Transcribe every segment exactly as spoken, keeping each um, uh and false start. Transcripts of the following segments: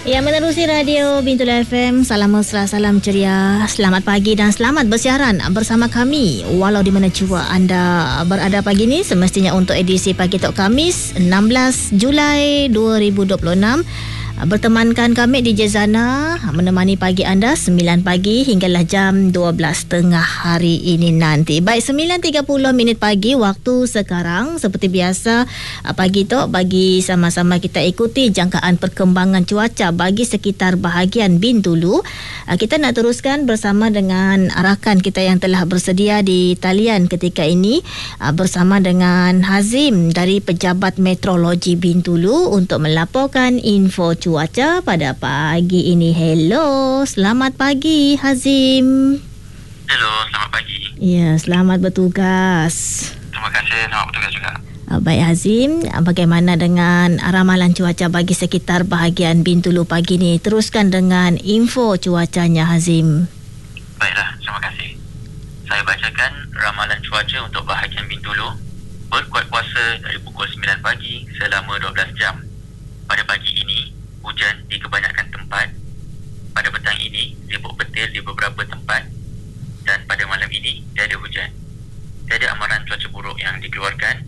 Ya, menerusi Radio Bintul F M. Salam mesra, salam ceria. Selamat pagi dan selamat bersiaran bersama kami. Walau di mana jua anda berada pagi ini, semestinya untuk edisi Pagi Tok Khamis enam belas Julai dua ribu dua puluh enam. Bertemankan kami di Jezana, menemani pagi anda sembilan pagi hinggalah jam dua belas tengah hari ini nanti. Baik, sembilan tiga puluh minit pagi waktu sekarang. Seperti biasa, pagi tu bagi sama-sama kita ikuti jangkaan perkembangan cuaca bagi sekitar bahagian Bintulu. Kita nak teruskan bersama dengan rakan kita yang telah bersedia di talian ketika ini, bersama dengan Hazim dari Pejabat Meteorologi Bintulu untuk melaporkan info cuaca pada pagi ini. Hello, selamat pagi Hazim. Hello, selamat pagi. Ya, selamat bertugas. Terima kasih, selamat bertugas juga. Baik Hazim, bagaimana dengan ramalan cuaca bagi sekitar bahagian Bintulu pagi ini? Teruskan dengan info cuacanya Hazim. Baiklah, terima kasih. Saya bacakan ramalan cuaca untuk bahagian Bintulu. Berkuat kuasa dari pukul sembilan pagi selama dua belas jam. Pada pagi ini, hujan di kebanyakan tempat. Pada petang ini, sibuk petir di beberapa tempat. Dan pada malam ini, tiada hujan. Tiada amaran cuaca buruk yang dikeluarkan.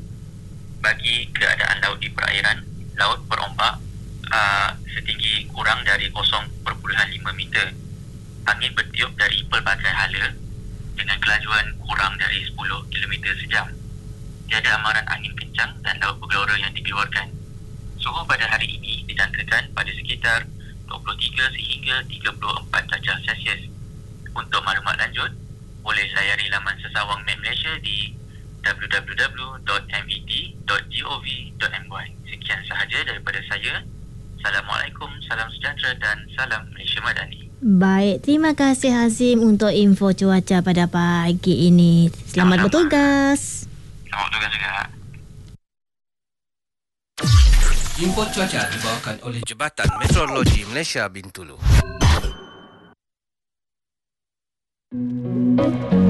Bagi keadaan laut di perairan, laut berombak uh, setinggi kurang dari kosong perpuluhan lima meter. Angin bertiup dari pelbagai hala dengan kelajuan kurang dari sepuluh kilometer sejam. Tiada amaran angin kencang dan laut bergelora yang dikeluarkan. Suhu pada hari ini dijangkakan pada sekitar dua puluh tiga sehingga tiga puluh empat darjah Celsius. Untuk maklumat lanjut, boleh layari laman sesawang Met Malaysia di w w w dot met dot gov dot my. Sekian sahaja daripada saya. Assalamualaikum, salam sejahtera dan salam Malaysia Madani. Baik, terima kasih Hazim untuk info cuaca pada pagi ini. Selamat Sama-sama. bertugas. Selamat bertugas juga. Info cuaca dibawakan oleh Jabatan Meteorologi Malaysia Bintulu.